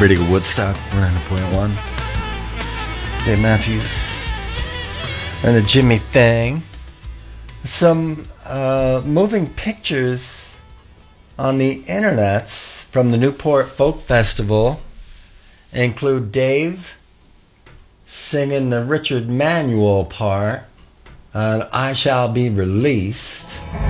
Brady Woodstock 100.1. Dave Matthews and the Jimmy Thing. Some moving pictures on the internets from the Newport Folk Festival include Dave singing the Richard Manuel part on I Shall Be Released.